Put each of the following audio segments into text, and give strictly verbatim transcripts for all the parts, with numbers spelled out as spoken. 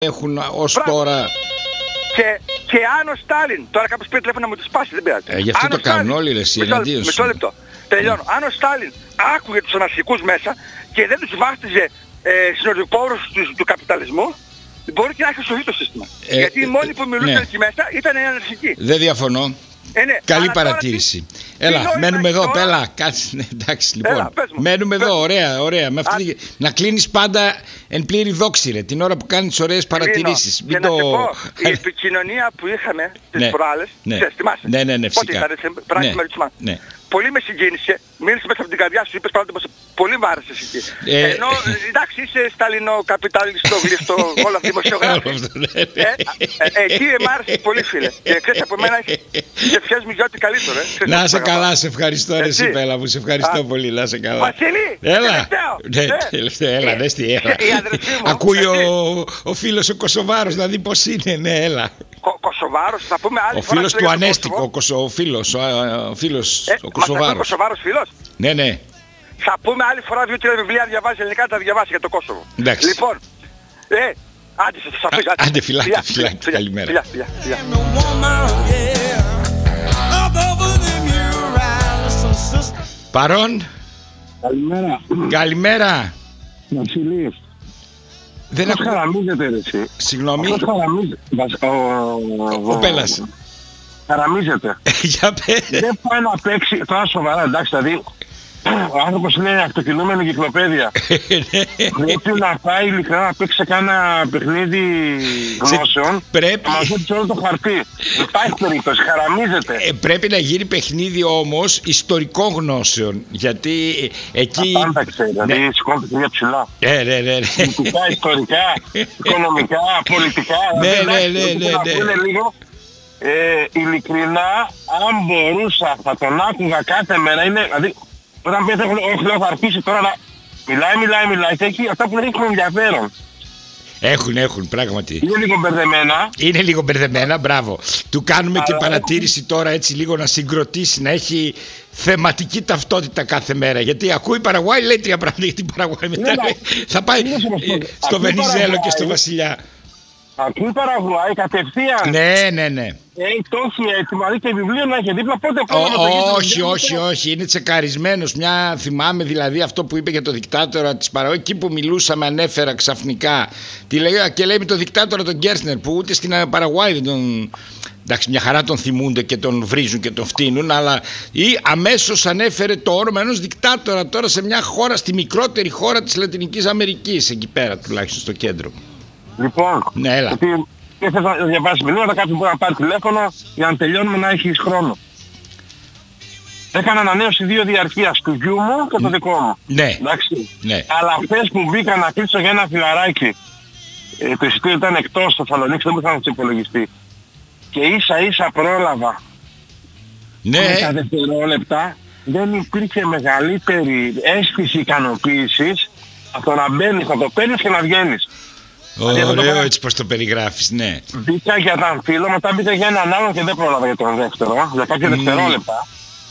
έχουν ως τώρα. Και, και αν ο Στάλιν, τώρα κάποιος πήρε τηλέφωνο να μου το σπάσει, δεν πειράζει. Ε, γι' αυτό το κάνουν όλοι, ρε, εσύ, εναντίον σου. Μισό λεπτό, τελειώνω. Αν ο Στάλιν άκουγε τους αναρχικούς μέσα και δεν τους βάφτιζε ε, συνοδοιπόρους του, του καπιταλισμού, μπορεί και να έχει σωθεί το σύστημα. Ε, Γιατί οι μόνοι που μιλούσαν ναι. εκεί μέσα ήταν οι αναρχικοί. Δεν διαφωνώ. Ε, ναι. Καλή Αλλά παρατήρηση. τώρα, Έλα, μένουμε εδώ, τώρα... πέλα, κάτσε, ναι, εντάξει, λοιπόν. Έλα, μένουμε πες εδώ, μου. ωραία, ωραία. Με αυτή... Α... Να κλείνεις πάντα εν πλήρη δόξη, ρε, την ώρα που κάνεις ωραίες παρατηρήσεις. Και Μην να το... σε πω, η επικοινωνία που είχαμε τις ναι. προάλλες, ναι. ξέρεις, θυμάσαι. Ναι, ναι, ναι, φυσικά. Πότε ήταν, σε πράσινη ναι. μερισμά. Ναι. Πολύ με συγκίνησε, μίλησε μέσα από την καρδιά σου, είπες πράγματα που πολύ μ' άρεσες εκεί. Ε, Ενώ, εντάξει, είσαι σταλινοκαπιταλιστό, γλυστό, όλα δημοσιογράφοι. ε, ε, ε, εκεί μ' άρεσε πολύ, φίλε. Και ξέρεις, από μένα έχεις και ευχές μου γιώτη καλύτερο. Ε. Να σε καλά, σε ευχαριστώ, ρε Σιπέλα μου, σε ευχαριστώ πολύ, να σε καλά. Βασίλη, έλα, ναι, τελευταίο, έλα, δες τι, έλα. Ακούει ο φίλος ο Κωσοβάρος να δει πως είναι, ναι, έλα. Κο, Κωσοβάρος, θα πούμε άλλη ο φορά. Φίλος του Ανέστικο, ο φίλος, ο φίλος, ε, ο Κωσοβάρος. Ο Κωσοβάρος φίλος. Ναι, ναι. Θα πούμε άλλη φορά δύο-τρία βιβλία διαβάζει ελληνικά, τα διαβάσει για το Κόσοβο. Εντάξει. Λοιπόν, ε, άντε σε σας αφήσω. Άντε φιλάκι, φιλάκι, καλημέρα. Φιλιά, φιλιά, φιλιά. Παρόν. Καλημέρα. Καλημέρα. Βασιλής. Δεν Πώς χαραμίζεται ρε εσύ. Συγγνώμη. Πώς χαραμίζεται. Ο, ο Πέλας. Χαραμίζεται. Για πες. Δεν πάει να παίξει. Τώρα σοβαρά, εντάξει, δηλαδή. Ο άνθρωπος είναι αυτοκινούμενη κυκλοπαίδεια. Πρέπει να πάει ειλικρινά να παίξει σε κάνα παιχνίδι γνώσεων. Πρέπει. Να μαζέψει όλο το χαρτί. Δεν υπάρχει περίπτωση, χαραμίζεται. Ε, πρέπει να γίνει παιχνίδι όμως ιστορικών γνώσεων. Γιατί εκεί. Τα πάντα ξέρει, δηλαδή ναι. Σηκώνεται παιδιά ψηλά. Ε, ναι, ναι, ναι. Πολιτικά, ιστορικά, οικονομικά, πολιτικά. Ναι, ναι, ναι, ναι, ναι. Είναι λίγο. Ε, ειλικρινά, αν μπορούσα, θα τον άκουγα κάθε μέρα. Είναι, δηλαδή, όταν πέφτει, όχι λέω θα αρχίσει τώρα να μιλάει, μιλάει, μιλάει και έχει αυτά που δεν έχουν ενδιαφέρον. Έχουν, έχουν, πράγματι. Είναι λίγο μπερδεμένα. Είναι λίγο μπερδεμένα, μπράβο. Του κάνουμε αλλά... και παρατήρηση τώρα έτσι λίγο να συγκροτήσει, να έχει θεματική ταυτότητα κάθε μέρα. Γιατί ακούει Παραγουάη, λέει τρία πράγματα για την Παραγουάη. Μετά λέει, θα πάει στο Βενιζέλο και στο Βασιλιά. Ακούει Παραγουάη κατευθείαν. Ναι, ναι, ναι. Έχει τόσο έτοιμο, δηλαδή και βιβλίο να έχει δίπλα πότε πρώτα. Όχι, όχι, όχι, είναι τσεκαρισμένος. Μια θυμάμαι δηλαδή αυτό που είπε για το δικτάτορα της Παραγουάη. Εκεί που μιλούσαμε, ανέφερα ξαφνικά. Τι λέει, και λέει με το δικτάτορα τον Γκέρσνερ που ούτε στην Παραγουάη δεν τον. Εντάξει, μια χαρά τον θυμούνται και τον βρίζουν και τον φτύνουν, αλλά ή αμέσως ανέφερε το όνομα ενός δικτάτορα τώρα σε μια χώρα, στη μικρότερη χώρα της Λατινικής Αμερικής, εκεί πέρα τουλάχιστον στο κέντρο. Λοιπόν, ναι, έλα. Γιατί και θες να διαβάσεις μηνύματα, κάποιος μπορεί να πάρει τηλέφωνο για να τελειώνουμε να έχεις χρόνο. Έκανα ανανέωση δύο διαρκείας του γιού μου και το δικό μου. Ναι. Εντάξει. Ναι. Αλλά χθες που μπήκα να κλείσω για ένα φιλαράκι, ε, το εισιτήριο ήταν εκτός στο Θεσσαλονίκη, δεν μπορούσα να το υπολογιστεί. Και ίσα ίσα πρόλαβα. Ναι. Με τα δευτερόλεπτα δεν υπήρχε μεγαλύτερη αίσθηση ικανοποίησης από το να μπαίνεις, να το παίρνεις και να βγαίνεις. Ωραίο το... έτσι πως το περιγράφεις, ναι. Μπήκα για έναν φίλο, μετά μπήκα για έναν άλλον και δεν πρόλαβα για τον δεύτερο, για κάποια mm. δευτερόλεπτα.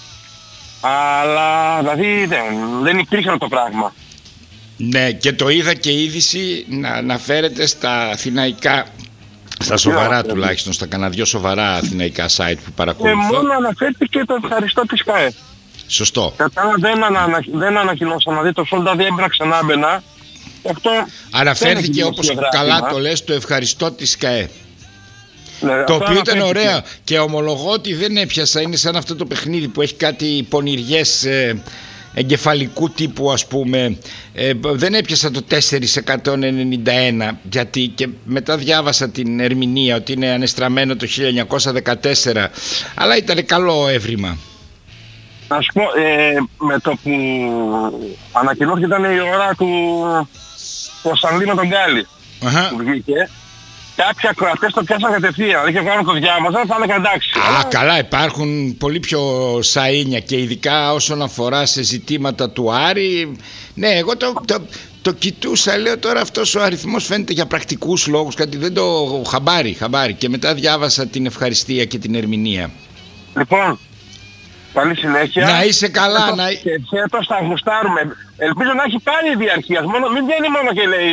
Αλλά δηλαδή δεν, δεν υπήρχε το πράγμα. Ναι, και το είδα και είδηση να αναφέρεται στα αθηναϊκά, στα σοβαρά yeah, τουλάχιστον, στα κανένα δυο σοβαρά αθηναϊκά site που παρακολουθώ. Και μόνο αναφέρθηκε το ευχαριστώ της ΚΑΕ. Σωστό. Κατάλαβα, δεν, ανα, δεν ανακοινώσα να δει το Σόλτα, δεν έμπαινα ξανά μπαινά. Αυτό αναφέρθηκε όπως καλά το λες το ευχαριστώ της ΚΑΕ. Ναι, το οποίο ήταν ωραίο και ομολογώ ότι δεν έπιασα. Είναι σαν αυτό το παιχνίδι που έχει κάτι πονηριές ε, εγκεφαλικού τύπου, ας πούμε. ε, Δεν έπιασα το τέσσερα εκατόν ενενήντα ένα, γιατί και μετά διάβασα την ερμηνεία ότι είναι ανεστραμμένο το χίλια εννιακόσια δεκατέσσερα, αλλά ήταν καλό έβριμα. Να σου πω, ε, με το που ανακοινώθηκε ήταν η ώρα του Κωνσταντίνου με τον Γκάλι που βγήκε. Κάποιοι ακροατές το πιάσαν κατευθείαν, δηλαδή και κάνουν το διάβαζαν, θα έλεγα εντάξει. Α, αλλά... καλά, υπάρχουν πολύ πιο σαΐνια και ειδικά όσον αφορά σε ζητήματα του Άρη. Ναι, εγώ το, το, το κοιτούσα, λέω τώρα αυτός ο αριθμός φαίνεται για πρακτικούς λόγους, κάτι δεν το χαμπάρι, χαμπάρι. Και μετά διάβασα την ευχαριστία και την ερμηνεία. Λοιπόν, καλή συνέχεια. Να είσαι καλά. Φέτος, να... Και φέτος θα γουστάρουμε. Ελπίζω να έχει πάλι διαρκείας. Μόνο, μην βγαίνει μόνο και λέει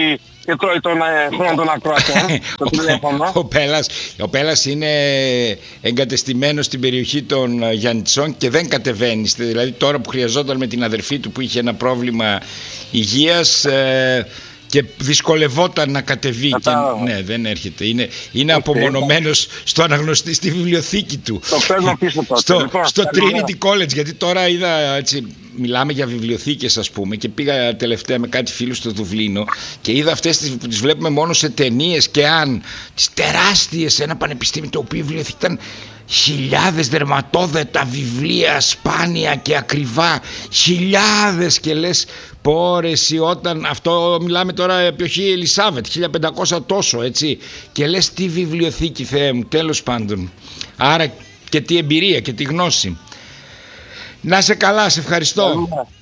και τρώει τον χρόνο των ακροατών. Ο Πέλας, ο Πέλας είναι εγκατεστημένος στην περιοχή των Γιαννιτσών και δεν κατεβαίνει. Δηλαδή τώρα που χρειαζόταν με την αδερφή του που είχε ένα πρόβλημα υγείας ε, και δυσκολευόταν να κατεβεί και, ναι, δεν έρχεται. Είναι, είναι okay. απομονωμένος στο αναγνωστή, στη βιβλιοθήκη του. Το παίρνω πίσω τότε. Στο, λοιπόν, στο Trinity College, γιατί τώρα είδα έτσι, μιλάμε για βιβλιοθήκες ας πούμε, και πήγα τελευταία με κάτι φίλους στο Δουβλίνο και είδα αυτές τις, που τις βλέπουμε μόνο σε ταινίες και αν τις τεράστιες, ένα πανεπιστήμιο το οποίο η βιβλιοθήκη ήταν χιλιάδες δερματόδετα βιβλία σπάνια και ακριβά, χιλιάδες, και λες πόρεση, όταν αυτό μιλάμε τώρα εποχή Ελισάβετ, χίλια πεντακόσια τόσο, έτσι, και λες τι βιβλιοθήκη, Θεέ μου, τέλος πάντων. Άρα και τι εμπειρία και τι γνώση. Να σε καλά, σε ευχαριστώ.